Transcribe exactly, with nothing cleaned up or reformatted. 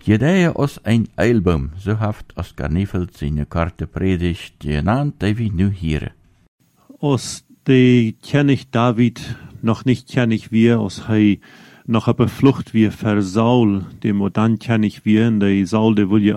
Jedeje aus ein Eilbaum, so haft aus Garneveld seine Karte predigt, genannt, die wir nu hier. Aus de kenne ich David noch nicht kenne ich wir, aus hei noch aber Flucht wir versaul, dem dann kenne ich wir, in de Saul, de will